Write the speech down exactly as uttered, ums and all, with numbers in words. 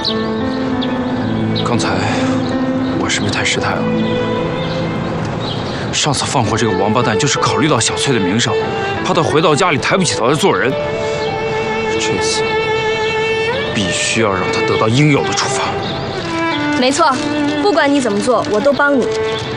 刚才我是不是太失态了？上次放过这个王八蛋，就是考虑到小翠的名声，怕她回到家里抬不起头来做人。这次必须要让她得到应有的处罚。 没错，不管你怎么做，我都帮你。